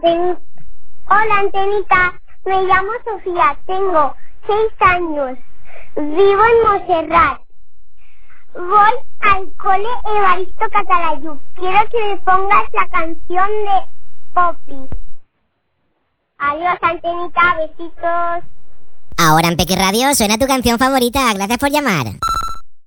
Hola, Antenita. Me llamo Sofía, tengo 6 años. Vivo en Montserrat. Voy al cole Evaristo Catalayud. Quiero que me pongas la canción de Poppy. Adiós, Antenita. Besitos. Ahora en Peque Radio suena tu canción favorita. Gracias por llamar.